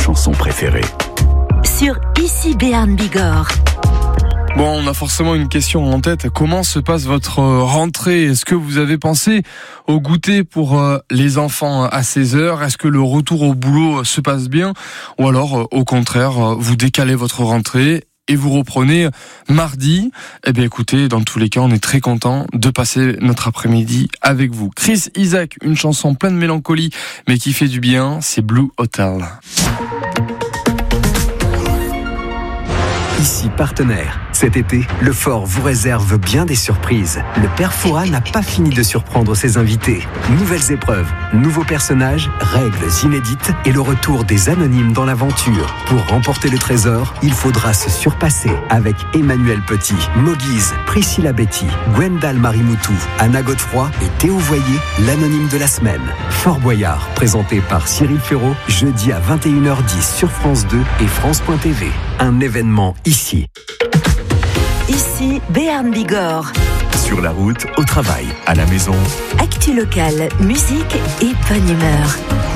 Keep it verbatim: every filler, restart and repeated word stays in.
chansons préférées. Sur Ici Béarn Bigorre. Bon, on a forcément une question en tête. Comment se passe votre rentrée ? Est-ce que vous avez pensé au goûter pour les enfants à seize heures ? Est-ce que le retour au boulot se passe bien ? Ou alors, au contraire, vous décalez votre rentrée et vous reprenez mardi? Eh bien écoutez, dans tous les cas, on est très content de passer notre après-midi avec vous. Chris Isaak, une chanson pleine de mélancolie, mais qui fait du bien, c'est Blue Hotel. Ici partenaire. Cet été, le Fort vous réserve bien des surprises. Le Père Fouras n'a pas fini de surprendre ses invités. Nouvelles épreuves, nouveaux personnages, règles inédites et le retour des anonymes dans l'aventure. Pour remporter le trésor, il faudra se surpasser avec Emmanuel Petit, Moguise, Priscilla Betty, Gwendal Marimoutou, Anna Godefroy et Théo Voyer, l'anonyme de la semaine. Fort Boyard, présenté par Cyril Ferraud, jeudi à vingt et une heures dix sur France deux et France point T V. Un événement ici. Ici Béarn Bigorre. Sur la route, au travail, à la maison. Actu locale, musique et bonne humeur.